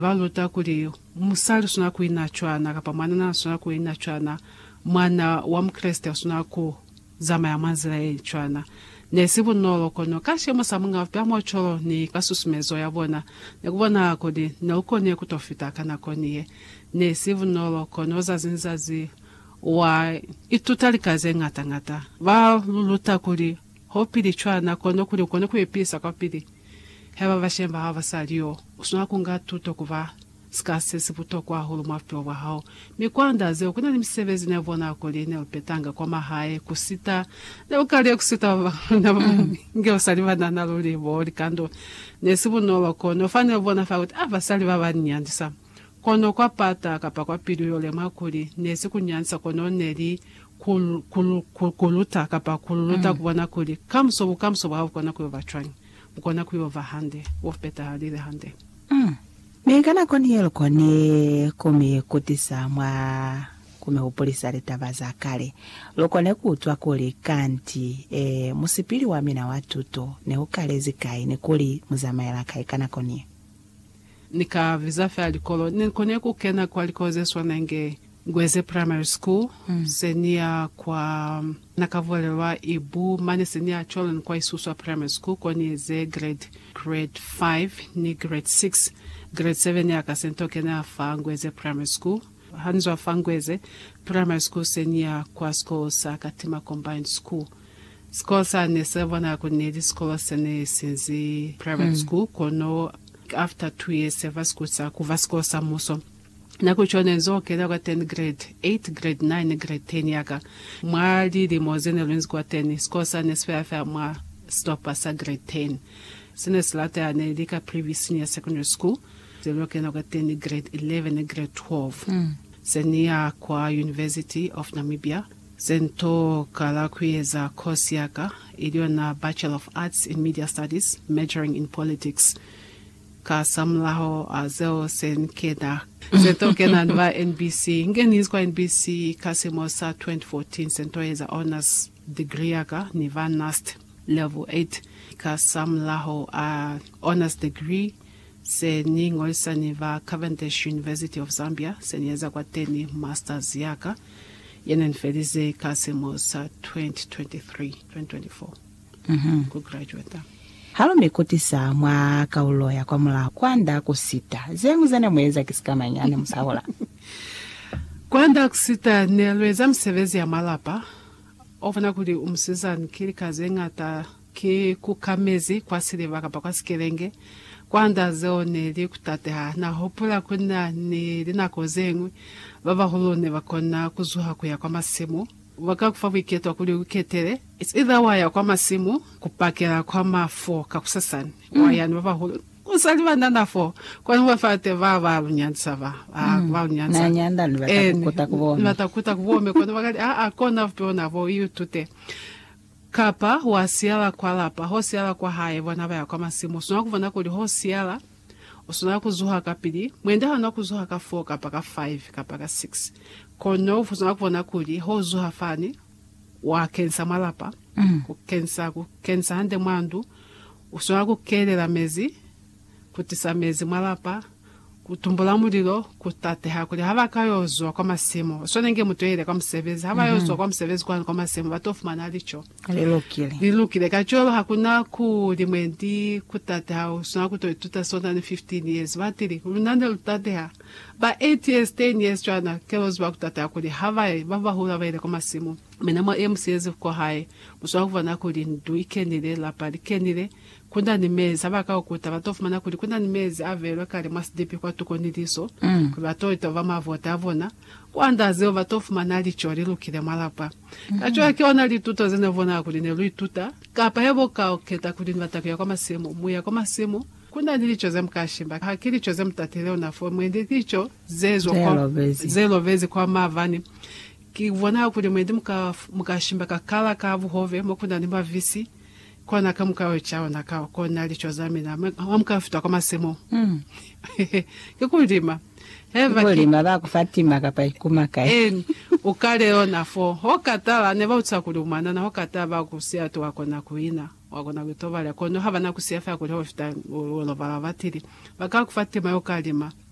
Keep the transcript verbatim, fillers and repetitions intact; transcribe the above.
valuta kuri musali suna kuinachwana kapa mwana na suna kuinachwana mwana wa mkreste suna ku zama ya manzila ye chwana nesibu nolo kono kashe musamunga pya mocholo ni kasusumezo yabona nekubona kodi nelukone kutofita kana koniye nesibu nolo kono zazinzazi wa itutalikaze ngata ngata va luluta kuri hopili chwana kono kuri kono kuepisa kapili heba vashemba hava salio usuna kunga tuto kuva skase sibuto kwa hulu mapyo wa hao mikwanda ze kuna nimsevezi nevona koli ne petanga kwa mahae kusita ne ukali kusita na ngeo saliva na naluli bori kando nesibu no kono fane bona faut ava saliva banyandisa kono kwa pata kapa kwa pidu yole makuli nesi kunyansa kono neri kul kul kuluta kapa kuluta kubona kuli kamso kamso ba kona ku vatwani kona ku vahande of beta halile hande mm. Mekana koni yelo kone kome kutisa mwa kume upolisa letabaza kale lokone kutwa kule kanti e, musipili wa mina watuto ne ukalezi kai ne kuli muzamaela kai kana koni nika visa fe alikolo ne kone kukena kwa alikoze swanenge Ngweze Primary School mm. senia kwa nakavolewa ibu mane senia cholen kwa Isuswa Primary School koni ze grade grade five ni grade six grade seven ya kasento kena fa Ngweze Primary School hanzo fa Ngweze Primary School senia kwa school sa Katima Combined School school sa ne sevona kuni di school sene sinzi private mm. school kono after two years seva school sa kuva school sa muso na kuchone nzoke na kwa ten grade eight grade nine grade ten yaka mwali di mozene lwenzi kwa ten skosa nesfeafa mwa stopa sa grade ten sine slata ya nelika previous senior secondary school zeloke na kwa ten grade eleven grade twelve mm. senia kwa University of Namibia sento kala kuyeza course yaka ilio na Bachelor of Arts in Media Studies majoring in politics ka samlaho azeo sen keda sento kena nva N B C ngeni izkwa N B C kasimosa twenty fourteen sento yeza honors degree yaka niva nast level eight ka samlaho uh, honors degree se ningolisa niva Cavendish University of Zambia sen yeza kwa teni masters yaka yenen felize kasimosa twenty twenty-three twenty twenty-four mhm ku graduate halo mekutisa mwa kauloya kwa mula kwanda kusita zengu zane mweza kisikama nyane msahola kwanda kusita nelweza msevezi ya malapa ofana kuli umsiza nikili kaze ngata ki kukamezi kwa siliva kapa kwa sikelenge kwanda zeo neli kutateha na hopula kuna nili na kozengu baba hulone wakona kuzuha kuya kwa masimu waka kufa wiketo kuli wiketere it's either waya kwa masimu kupakela kwa mafo kakusasani mm. waya ni baba hulu kusaliva nana fo kwa nwa fate vava unyansa va mm. va unyansa na nyanda ni watakuta kuwome watakuta kuwome kwa wakati a a kona vpiona vo yu tute kapa wasiala kwa lapa hosiala kwa hae wana vaya kwa masimu suna kuvana kuli hosiala usuna kuzuha kapili mwende hana kuzuha ka four kapa ka five kapa ka six kono usuna kuvana kuli hozuha fani wa kensa malapa mm. kukensa kukensa hande mwandu usuna kukelela mezi kutisa mezi malapa kutumbula mulilo kutateha kuli hava kayozwa kwa masimu sonenge mutoyele kwa msevezi hava mm -hmm. yozwa kwa msevezi kwa kwa masimu batofumana licho lilukile lilukile kacholo hakuna ku limwendi kutateha usuna kutoituta sona ni fifteen years batili unande lutateha ba eight years ten years chana kelozwa kutateha kuli hava baba hula vele kwa masimu menamo M C S kwa hai usuna kuvana kuli nduikenile lapali kenile kunda ni mezi abaka okuta batofumana kuli kunda ni mezi avelo kale masdipi kwa tukoniliso mm. kubato itova mavota avona kwanda zeo batofumana lichori lukile malapa mm -hmm. kacho akiona lituto zenevona kuli ne luituta kapa hebo ka oketa kuli batakuya kwa masimu muya kwa masimu kunda nilichoze mkashimba hakili choze mtateleo na fo mwende licho zezo kwa zelo vezi kwa mavani kivona kuli mwende mka mkashimba kakala kavu hove mokunda ni mavisi kona kamukawe chao na kao kona lichozamina amkafuta kwa masemo mm. Kikulima heva kulima ba kufatima kapa ikuma kai en ukale ona fo hokatala neba utsakulumana na hokatala ba kusia to akona kuina wakona kutovala kono hava na kusia fa kuli hofita olo bala batiri baka kufatima yokalima